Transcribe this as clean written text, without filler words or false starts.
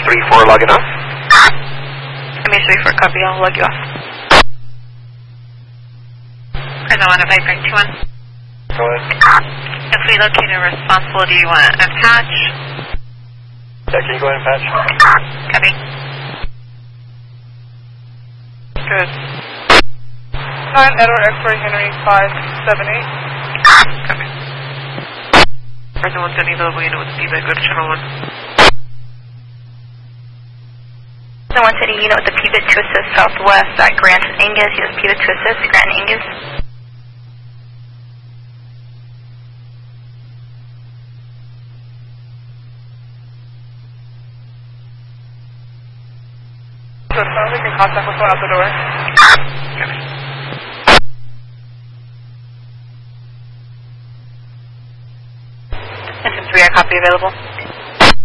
MH34 logging off. MH34 copy, I'll log you off. Prison 105.21. Go ahead. If we locate a responsible, do you want a patch? Yeah, can you go ahead and patch? Copy. Good. 9 Edward X-ray Henry 578. Copy. Prison 170 available unit with PBIT, go to channel 1. Prison 170 unit with the PBIT to assist southwest at Grant and Angus. Use PBIT to assist Grant and Angus. So it sounds like in contact with one out the door. SM3, copy available.